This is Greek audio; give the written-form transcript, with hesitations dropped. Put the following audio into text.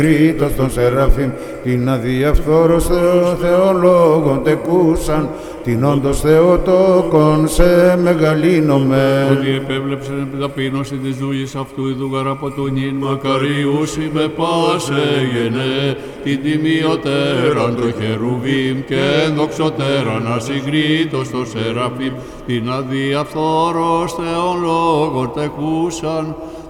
Κρήτος των Σεραφείμ, την αδιαφθόρος Θεολόγων τεκούσαν, την όντως Θεοτόκον σε μεγαλύνομαι. Ότι επέβλεψε την ταπείνωση της δούλης αυτού η δούγαρα από του νυν μακαριούσι με πάσε γενέ, την τιμιωτέραν το χερουβίμ και ενδοξωτέραν ασυγκρίτως το Σεραφείμ, την αδιαφθόρος Θεολόγων τεκούσαν,